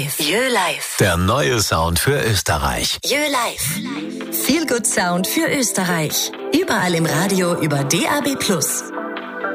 Live. YöLive. Der neue Sound für Österreich. YöLive. Feel Good Sound für Österreich. Überall im Radio über DAB+.